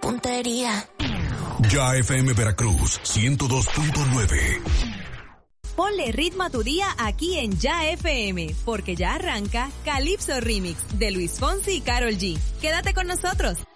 puntería. Ya FM Veracruz 102.9. Ponle ritmo a tu día aquí en Ya FM, porque ya arranca Calypso Remix de Luis Fonsi y Karol G. Quédate con nosotros.